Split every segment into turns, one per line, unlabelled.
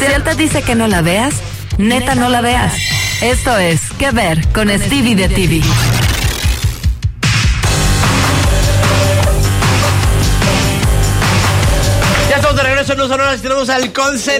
él te dice que no la veas, neta no la veas. Esto es ¿Qué ver? Con Stevie de TV.
Ya estamos de regreso en Sonora, tenemos al Consen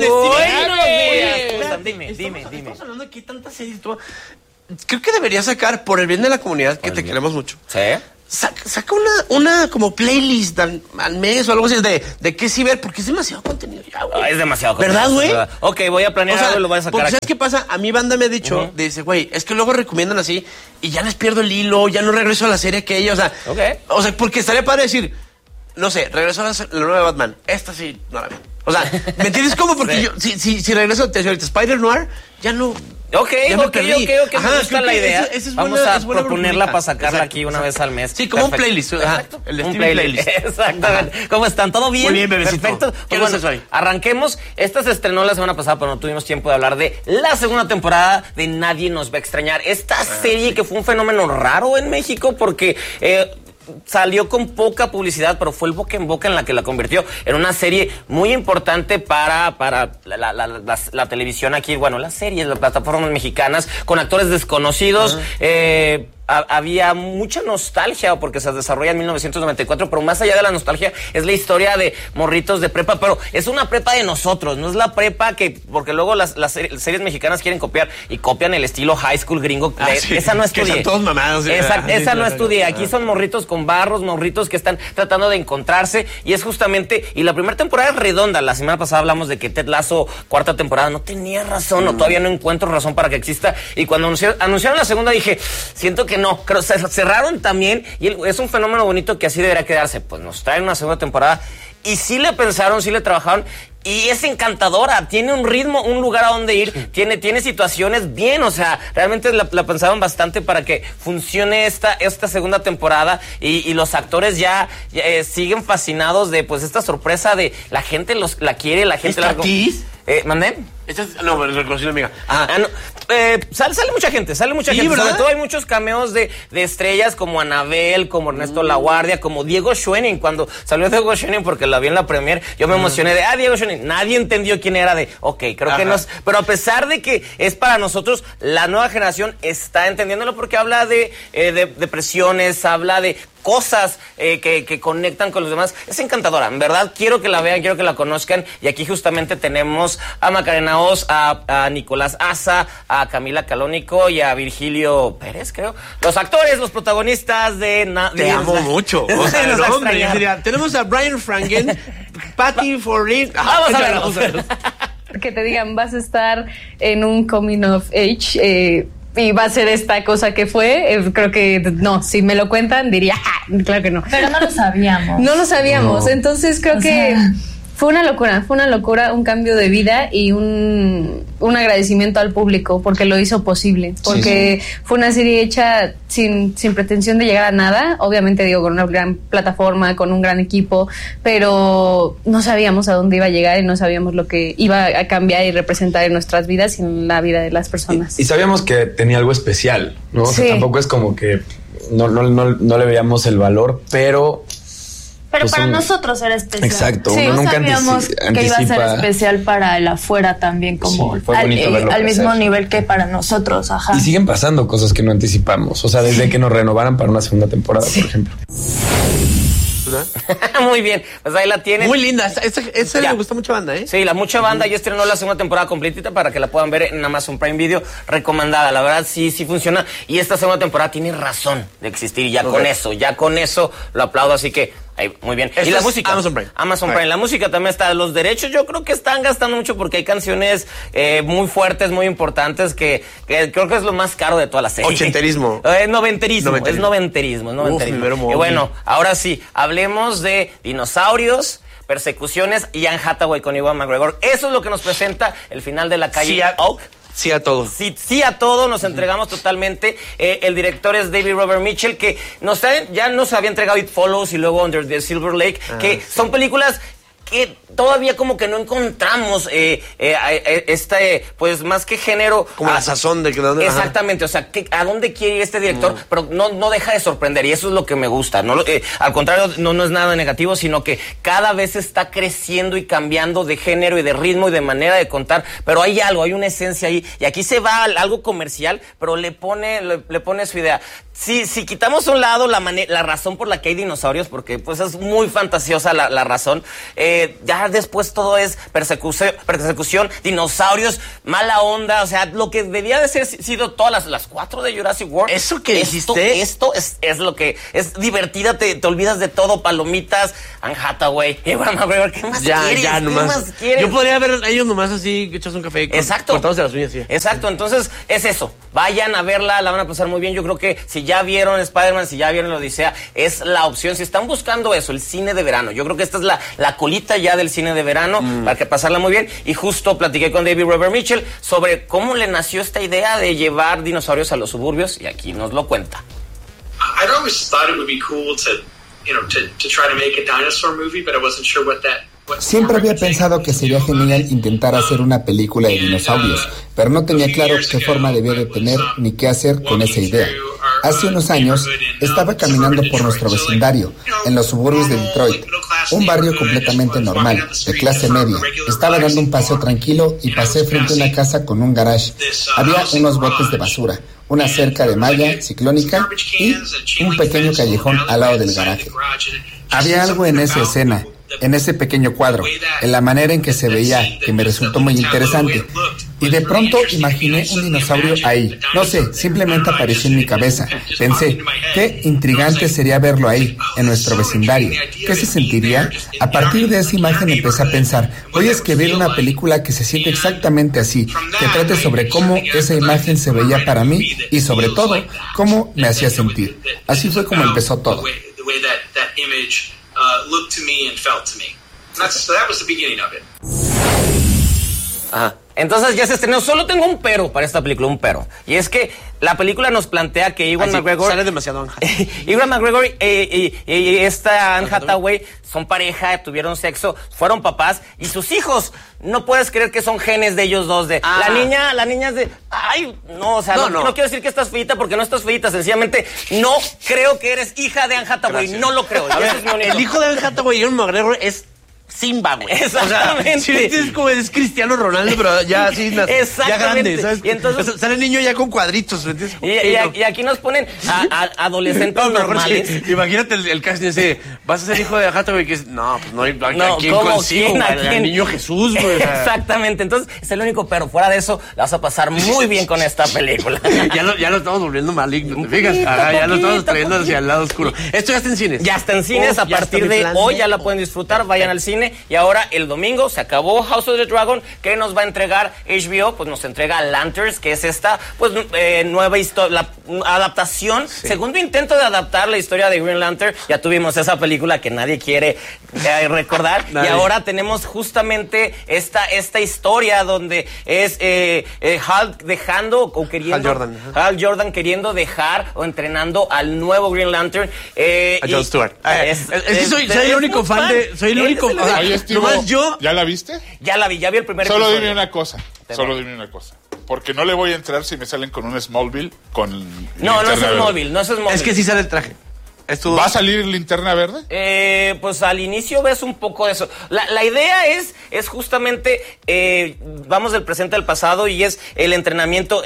Dime.
Estamos hablando de que tantas series tú... Creo que deberías sacar, por el bien de la comunidad, que te queremos mucho.
¿Sí?
Saca una como playlist al mes o algo así de qué sí ver, porque es demasiado contenido ya, güey.
Es demasiado contenido.
¿Verdad, güey?
Ok, voy a planear algo y lo voy a sacar.
Porque ¿sabes qué pasa? A mi banda me ha dicho, dice, güey, es que luego recomiendan así y ya les pierdo el hilo, ya no regreso a la serie que ellos, o sea, porque estaría padre decir, no sé, regreso a la nueva Batman, esta sí, no la veo. O sea, ¿me entiendes cómo? Porque yo, si regreso, te digo ahorita, Spider-Noir, ya no...
Ok, me gusta la idea.
Esa es
Vamos
buena,
a proponerla para sacarla aquí una vez al mes.
Sí, como un playlist.
Perfecto.
El
un
playlist.
Exactamente. ¿Cómo están? ¿Todo bien?
Muy bien, bebecito.
Perfecto.
¿Qué nos haces hoy?
Arranquemos. Esta se estrenó la semana pasada, pero no tuvimos tiempo de hablar de la segunda temporada de Nadie Nos Va a Extrañar. Esta serie que fue un fenómeno raro en México porque... salió con poca publicidad, pero fue el boca en boca en la que la convirtió en una serie muy importante para la televisión aquí, bueno, las series, las plataformas mexicanas, con actores desconocidos. Había mucha nostalgia porque se desarrolla en 1994, pero más allá de la nostalgia es la historia de morritos de prepa, pero es una prepa de nosotros, no es la prepa que, porque luego las series mexicanas quieren copiar y copian el estilo high school gringo.
Sí,
esa no estudié.
Que son todos mamados.
Esa no estudié. Aquí son morritos con barros, morritos que están tratando de encontrarse y es justamente, y la primera temporada es redonda. La semana pasada hablamos de que Ted Lasso, cuarta temporada, no tenía razón, o todavía no encuentro razón para que exista, y cuando anunciaron la segunda dije, siento que no, creo se cerraron también y es un fenómeno bonito que así debería quedarse. Pues nos traen una segunda temporada y sí le pensaron, sí le trabajaron y es encantadora, tiene un ritmo, un lugar a donde ir, tiene situaciones bien, o sea, realmente la pensaron bastante para que funcione esta segunda temporada y los actores ya siguen fascinados de pues esta sorpresa de la gente la quiere, la gente la... ¿Mandé?
No, reconocí una amiga.
Sale mucha gente,
¿verdad?
sobre todo hay muchos cameos de estrellas como Anabel, como Ernesto Laguardia, como Diego Schwenning. Cuando salió Diego Schwenning, porque la vi en la premier, yo me emocioné de, Diego Schwenning. Nadie entendió quién era creo que no es, pero a pesar de que es para nosotros, la nueva generación está entendiéndolo porque habla de depresiones, habla de cosas que conectan con los demás. Es encantadora, en verdad, quiero que la vean, quiero que la conozcan, y aquí justamente tenemos a Macarena Oz, a Nicolás Asa, a Camila Calónico y a Virgilio Pérez, creo. Los actores, los protagonistas de...
Te amo mucho. O sea, el hombre. Tenemos a Brian Frangen, Patty Forin.
Vamos a ver.
Que te digan, vas a estar en un coming of age... y va a ser esta cosa que fue, creo que no, si me lo cuentan diría, claro que no.
Pero no lo sabíamos.
No lo sabíamos, no. Entonces creo que fue una locura, un cambio de vida y un agradecimiento al público porque lo hizo posible, porque fue una serie hecha sin pretensión de llegar a nada, obviamente digo con una gran plataforma, con un gran equipo, pero no sabíamos a dónde iba a llegar y no sabíamos lo que iba a cambiar y representar en nuestras vidas y en la vida de las personas.
Y sabíamos que tenía algo especial, ¿no? O sea, tampoco es como que no le veíamos el valor, pero pues
para nosotros era especial.
Exacto.
Sí,
uno nunca
sabíamos que iba a ser especial para el afuera también, como al mismo nivel que para nosotros. Ajá.
Y siguen pasando cosas que no anticipamos. O sea, desde que nos renovaran para una segunda temporada, por ejemplo.
Muy bien, pues ahí la tienen.
Muy linda, esta le gusta mucha banda, ¿eh?
Sí, la mucha banda ya estrenó la segunda temporada completita para que la puedan ver en Amazon Prime Video, recomendada, la verdad sí funciona y esta segunda temporada tiene razón de existir y ya con eso lo aplaudo, así que muy bien. Y la música, Amazon Prime. La música también está. Los derechos yo creo que están gastando mucho porque hay canciones muy fuertes, muy importantes que creo que es lo más caro de toda la serie.
Ochenterismo.
Noventerismo. Y bueno, ahora sí, hablemos de dinosaurios, persecuciones y Anne Hathaway con Ewan McGregor. Eso es lo que nos presenta el final de La Calle Oak.
Sí a todo.
Sí a todo, nos entregamos totalmente. El director es David Robert Mitchell, que ya nos había entregado It Follows y luego Under the Silver Lake, que son películas que todavía como que no encontramos pues más que género.
Como la sazón de que...
Exactamente, o sea, ¿a dónde quiere ir este director? Pero no deja de sorprender, y eso es lo que me gusta. Al contrario, no es nada negativo, sino que cada vez está creciendo y cambiando de género y de ritmo y de manera de contar, pero hay algo, hay una esencia ahí, y aquí se va algo comercial, pero le pone su idea. Si quitamos a un lado la razón por la que hay dinosaurios, porque pues es muy fantasiosa la razón, ya después todo es persecución, dinosaurios, mala onda, o sea, lo que debía de ser sido todas las 4 de Jurassic World.
Eso que dijiste.
Esto es lo que es divertida, te olvidas de todo, palomitas, Anne Hathaway, Ewan McGregor, ¿qué más quieres?
Ya, nomás.
¿Qué más quieres?
Yo podría ver a ellos nomás así, echas un café.
Exacto.
Cortados de las uñas, sí.
Exacto, entonces es eso. Vayan a verla, la van a pasar muy bien. Yo creo que si ya vieron Spider-Man, si ya vieron la Odisea, es la opción. Si están buscando eso, el cine de verano, yo creo que esta es la colita ya del cine de verano para que pasarla muy bien. Y justo platiqué con David Robert Mitchell sobre cómo le nació esta idea de llevar dinosaurios a los suburbios, y aquí nos lo cuenta.
I'd always thought it would be cool to try to make a dinosaur movie, but I wasn't sure what
Siempre había pensado que sería genial intentar hacer una película de dinosaurios, pero no tenía claro qué forma debía de tener ni qué hacer con esa idea. Hace unos años estaba caminando por nuestro vecindario, en los suburbios de Detroit, un barrio completamente normal, de clase media. Estaba dando un paseo tranquilo y pasé frente a una casa con un garage. Había unos botes de basura, una cerca de malla ciclónica y un pequeño callejón al lado del garaje. Había algo en esa escena, en ese pequeño cuadro, en la manera en que se veía, que me resultó muy interesante. Y de pronto imaginé un dinosaurio ahí. No sé, simplemente apareció en mi cabeza. Pensé, qué intrigante sería verlo ahí, en nuestro vecindario. ¿Qué se sentiría? A partir de esa imagen empecé a pensar, voy a escribir una película que se siente exactamente así, que trate sobre cómo esa imagen se veía para mí y sobre todo, cómo me hacía sentir. Así fue como empezó todo.
Looked to me and felt to me. So that was the beginning of it.
Ajá. Entonces ya se estrenó. Solo tengo un pero para esta película, un pero. Y es que la película nos plantea que Ewan McGregor...
Sale demasiado Anne Hathaway.
Ewan McGregor y esta Anne Hathaway son pareja, tuvieron sexo, fueron papás, y sus hijos, no puedes creer que son genes de ellos dos. La niña es de... Ay, no, o sea, no quiero decir que estás feita porque no estás feita, sencillamente no creo que eres hija de Anne Hathaway. Gracias. No lo creo.
A ver, el hijo de Anne Hathaway y Ewan McGregor es Simba, güey.
Exactamente.
O sea, es como es Cristiano Ronaldo, pero ya así, ya grande, ¿sabes?
Y entonces
sale el niño ya con cuadritos, ¿me entiendes?
Y aquí nos ponen a adolescentes normales.
Sí, imagínate el casting ese, vas a ser hijo de Hathaway, que es, no, pues no hay ¿a quién consigo? Al niño Jesús, güey.
Exactamente, entonces es el único, pero fuera de eso, la vas a pasar muy bien con esta película.
ya lo estamos volviendo maligno, ¿te fijas? Ya lo estamos trayendo hacia el lado oscuro. Esto ya está en cines.
Ya está en cines, a partir de hoy ya la pueden disfrutar, vayan al cine. Y ahora el domingo se acabó House of the Dragon. ¿Qué nos va a entregar HBO? Pues nos entrega Lanterns, que es esta pues nueva historia, la adaptación, segundo intento de adaptar la historia de Green Lantern. Ya tuvimos esa película que nadie quiere recordar. Y ahora tenemos justamente esta historia donde es Hal dejando o queriendo Hal Jordan queriendo dejar o entrenando al nuevo Green Lantern,
a Jon Stewart. Es que soy el único fan de... Soy el único...
¿Ya la viste?
Ya la vi, ya vi el primer
episodio.
Solo
dime una cosa. Porque no le voy a entrar si me salen con un Smallville
No es Smallville.
Es que sí sale el traje.
¿Va a salir Linterna Verde?
Pues al inicio ves un poco de eso. La idea es justamente vamos del presente al pasado, y es el entrenamiento,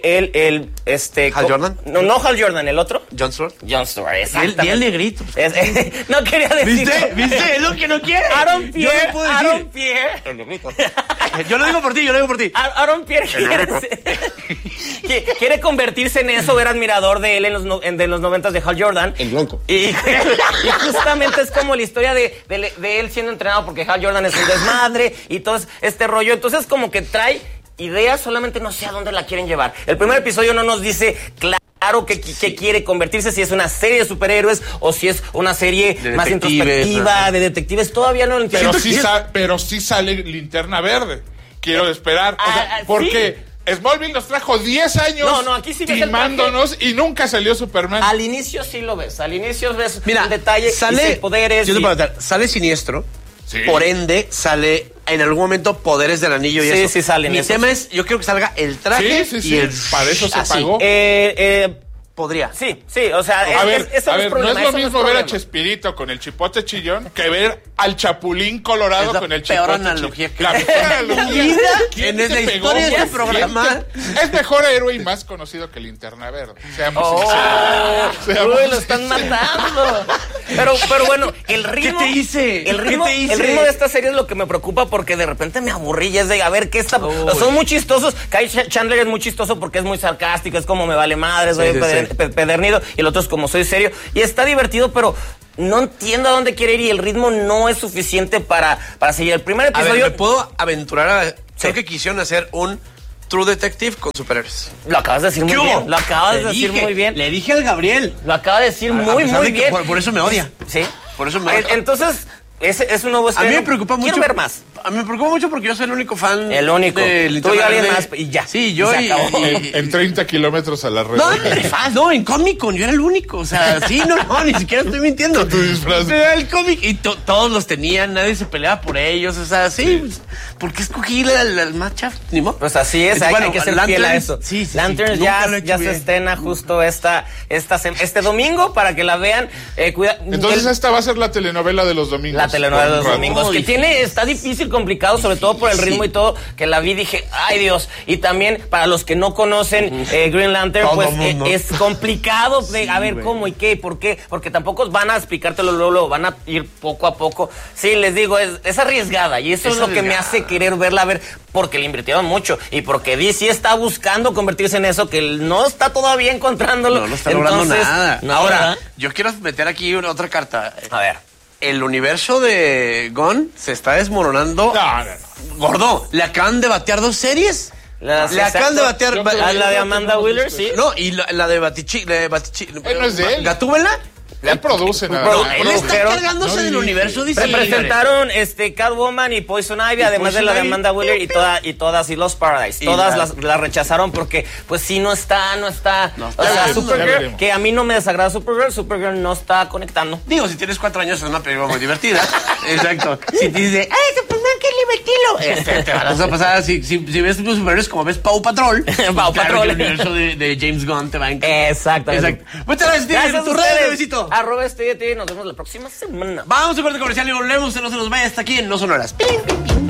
¿Hal Jordan?
No Hal Jordan, ¿el otro?
Jon Stewart,
exactamente.
Y el negrito.
No quería decir.
¿Viste? Es lo que no quiere.
Aaron Pierre.
El negrito. Yo lo digo por ti.
Aaron Pierre quiere convertirse en eso, era admirador de él de los 90s de Hal Jordan.
El blanco.
Y justamente es como la historia de él siendo entrenado, porque Hal Jordan es un desmadre y todo este rollo. Entonces como que trae ideas, solamente no sé a dónde la quieren llevar. El primer episodio no nos dice claro que quiere convertirse, si es una serie de superhéroes o si es una serie más introspectiva, de detectives. Todavía no lo entiendo.
Pero sí sale Linterna Verde. Quiero esperar. Porque... Sí. Smallville nos trajo 10 años
aquí sí
timándonos y nunca salió Superman.
Al inicio sí lo ves. Al inicio ves el detalle, sale poderes.
Yo te puedo preguntar, sale Siniestro
Sí.
Por ende, sale en algún momento Poderes del Anillo y eso.
Sí, salen.
Mi tema es, yo quiero que salga el traje y el...
Para eso se pagó.
Podría.
Sí, o sea,
a ver, no es lo mismo ver a
problema.
Chespirito con el chipote chillón que ver al Chapulín Colorado con el
peor
chipote
analogía que...
La peor analogía.
En la historia de este programa.
Es mejor héroe y más conocido que Linterna Verde. Seamos
sinceros. Uy, lo están matando. Pero bueno, el ritmo...
¿Qué te hice?
El ritmo de esta serie es lo que me preocupa porque de repente me aburrí y es de, a ver, ¿qué está...? Son muy chistosos. Kyle Chandler es muy chistoso porque es muy sarcástico, es como me vale madre, soy pedernido, y el otro es como soy serio. Y está divertido, pero no entiendo a dónde quiere ir y el ritmo no es suficiente para seguir. El primer episodio...
A ver, ¿me puedo aventurar a...? Creo que quisieron hacer un True Detective con superhéroes.
Lo acabas de decir muy bien. Lo acabas de decir muy bien.
Le dije al Gabriel.
Lo acaba de decir muy bien.
Por eso me odia.
Sí.
Por eso me odia.
Entonces... Es un nuevo estreno.
A mí me preocupa mucho.
Quiero ver más.
A mí me preocupa mucho porque yo soy el único fan.
El único. Tú y alguien más y ya.
Sí, yo
y
en 30 kilómetros a la red.
No, en Comic Con yo era el único. O sea, sí, no, ni siquiera estoy mintiendo.
Tu disfraz.
Era el cómic y todos los tenían, nadie se peleaba por ellos. O sea, sí. Pues, ¿por qué escogí el matchup? Ni modo.
Pues así es, hay que ser fiel a eso.
Sí,
Lanterns ya se estrena justo este domingo para que la vean.
Entonces esta va a ser la telenovela de los domingos.
La telenovela de los domingos. Que está difícil, complicado, sobre todo por el ritmo y todo, que la vi dije, ay Dios. Y también, para los que no conocen Green Lantern, pues es complicado de a ver cómo y qué, por qué, porque tampoco van a explicártelo luego, van a ir poco a poco. Sí, les digo, es arriesgada y eso es lo que me hace querer verla, a ver, porque le invirtieron mucho y porque DC está buscando convertirse en eso, que no está todavía encontrándolo.
No está logrando nada. Ahora,
¿verdad?
yo quiero meter aquí otra carta.
A ver.
El universo de Gon se está desmoronando.
No.
Gordo, le acaban de batear 2 series. Le acaban de batear.
La de Amanda Wheeler, sí.
No, y la de Batichi.
¿No es de él?
¿Gatúbela?
Él produce nada.
Él está cargándose del universo, dice.
Representaron Catwoman y Poison Ivy, además de la de Amanda Wheeler y todas y Lost Paradise. Todas las rechazaron porque, pues sí, no está. O sea, Supergirl, que a mí no me desagrada Supergirl no está conectando.
Digo, si tienes 4 años es una película muy divertida. Exacto. Si te dice, ¡ay, Superman, qué divertido! Te vas a pasar, si ves los superhéroes como ves Paw Patrol.
Paw Patrol.
El universo de James Gunn te va a encantar.
Exacto.
Muchas gracias, Steve. Tu red, besito.
@StudioTV, nos vemos la próxima semana.
Vamos a corte comercial y volvemos, no se nos vaya hasta aquí en No Sonoras.